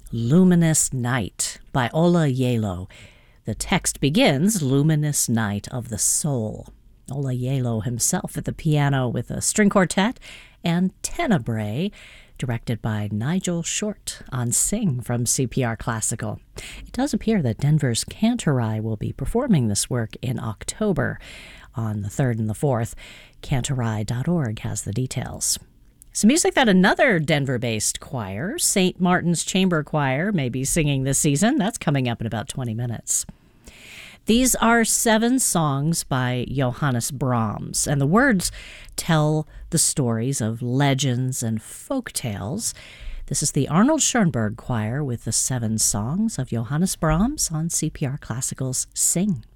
Luminous Night by Ola Yelo. The text begins, Luminous Night of the Soul. Ola Yelo himself at the piano with a string quartet, and Tenebrae, directed by Nigel Short on Sing from CPR Classical. It does appear that Denver's Cantorai will be performing this work in October on the 3rd and the 4th. Cantorai.org has the details. Some music that another Denver-based choir, St. Martin's Chamber Choir, may be singing this season. That's coming up in about 20 minutes. These are 7 songs by Johannes Brahms, and the words tell the stories of legends and folk tales. This is the Arnold Schoenberg Choir with the 7 songs of Johannes Brahms on CPR Classical's Sing.